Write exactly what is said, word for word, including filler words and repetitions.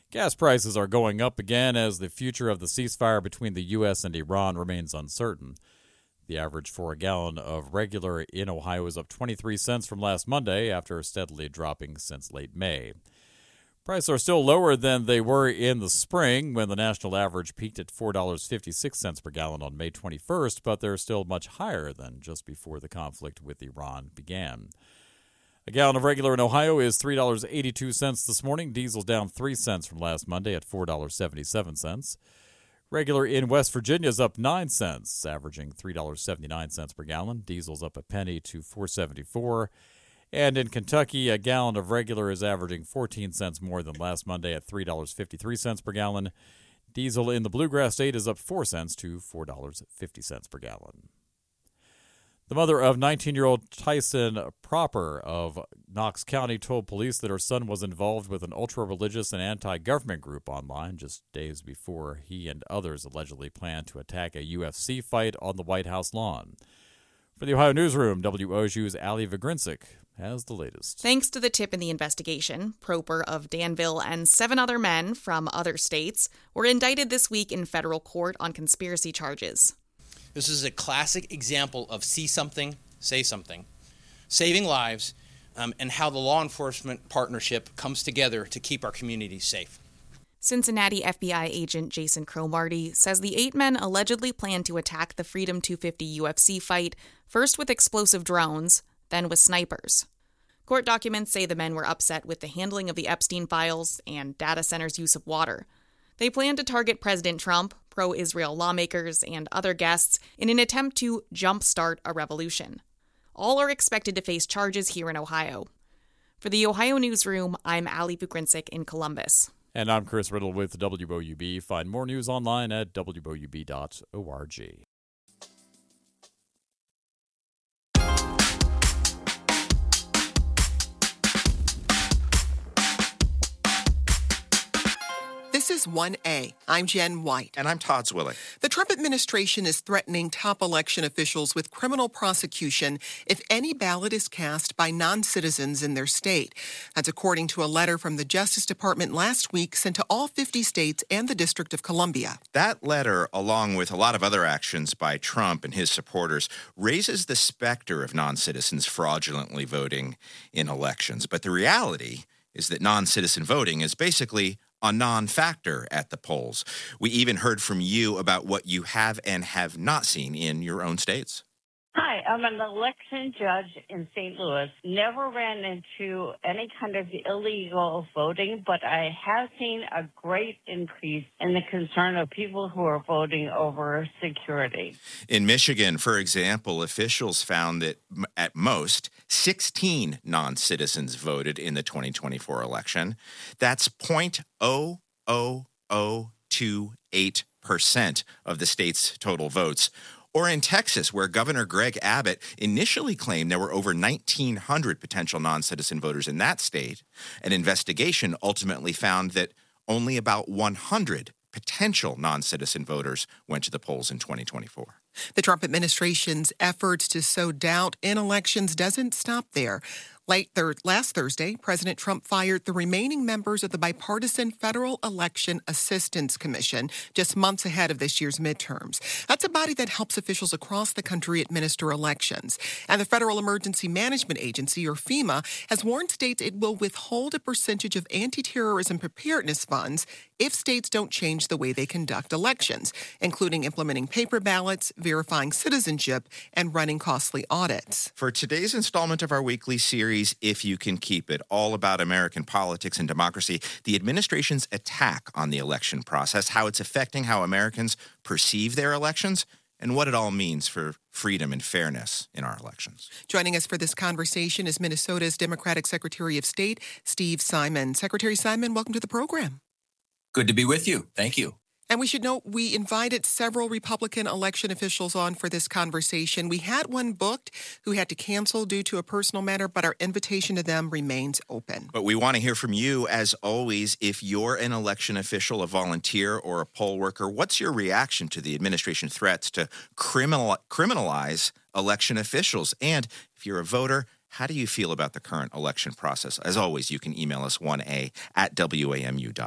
Gas prices are going up again as the future of the ceasefire between the U S and Iran remains uncertain. The average for a gallon of regular in Ohio is up twenty-three cents from last Monday after steadily dropping since late May. Prices are still lower than they were in the spring when the national average peaked at four dollars and fifty-six cents per gallon on May twenty-first, but they're still much higher than just before the conflict with Iran began. A gallon of regular in Ohio is three dollars and eighty-two cents this morning. Diesel's down three cents from last Monday at four dollars and seventy-seven cents. Regular in West Virginia is up nine cents, averaging three dollars and seventy-nine cents per gallon. Diesel's up a penny to four dollars and seventy-four cents. And in Kentucky, a gallon of regular is averaging fourteen cents more than last Monday at three dollars and fifty-three cents per gallon. Diesel in the Bluegrass State is up four cents to four dollars and fifty cents per gallon. The mother of nineteen-year-old Tyson Proper of Knox County told police that her son was involved with an ultra-religious and anti-government group online just days before he and others allegedly planned to attack a U F C fight on the White House lawn. For the Ohio Newsroom, W O S U's Ali Vigrincic has the latest. Thanks to the tip in the investigation, Proper of Danville and seven other men from other states were indicted this week in federal court on conspiracy charges. This is a classic example of see something, say something, saving lives, um, and how the law enforcement partnership comes together to keep our communities safe. Cincinnati F B I agent Jason Cromartie says the eight men allegedly planned to attack the Freedom two fifty U F C fight, first with explosive drones, then with snipers. Court documents say the men were upset with the handling of the Epstein files and data centers' use of water. They plan to target President Trump, pro-Israel lawmakers, and other guests in an attempt to jumpstart a revolution. All are expected to face charges here in Ohio. For the Ohio Newsroom, I'm Ali Vigrincic in Columbus. And I'm Chris Riddle with W O U B. Find more news online at W O U B dot org. This is one A. I'm Jen White. And I'm Todd Zwillig. The Trump administration is threatening top election officials with criminal prosecution if any ballot is cast by non-citizens in their state. That's according to a letter from the Justice Department last week sent to all fifty states and the District of Columbia. That letter, along with a lot of other actions by Trump and his supporters, raises the specter of non-citizens fraudulently voting in elections. But the reality is that non-citizen voting is basically a non-factor at the polls. We even heard from you about what you have and have not seen in your own states. Hi, I'm an election judge in Saint Louis. Never ran into any kind of illegal voting, but I have seen a great increase in the concern of people who are voting over security. In Michigan, for example, officials found that at most sixteen non-citizens voted in the twenty twenty-four election. That's zero point zero zero zero two eight percent of the state's total votes. Or in Texas, where Governor Greg Abbott initially claimed there were over nineteen hundred potential non-citizen voters in that state, an investigation ultimately found that only about one hundred potential non-citizen voters went to the polls in twenty twenty-four. The Trump administration's efforts to sow doubt in elections doesn't stop there. Late thir- last Thursday, President Trump fired the remaining members of the bipartisan Federal Election Assistance Commission just months ahead of this year's midterms. That's a body that helps officials across the country administer elections. And the Federal Emergency Management Agency, or FEMA, has warned states it will withhold a percentage of anti-terrorism preparedness funds if states don't change the way they conduct elections, including implementing paper ballots, verifying citizenship, and running costly audits. For today's installment of our weekly series, If You Can Keep It, all about American politics and democracy, the administration's attack on the election process, how it's affecting how Americans perceive their elections, and what it all means for freedom and fairness in our elections. Joining us for this conversation is Minnesota's Democratic Secretary of State, Steve Simon. Secretary Simon, welcome to the program. Good to be with you. Thank you. And we should note we invited several Republican election officials on for this conversation. We had one booked who had to cancel due to a personal matter, but our invitation to them remains open. But we want to hear from you, as always. If you're an election official, a volunteer, or a poll worker, what's your reaction to the administration threats to criminal, criminalize election officials? And if you're a voter, how do you feel about the current election process? As always, you can email us one A at W A M U dot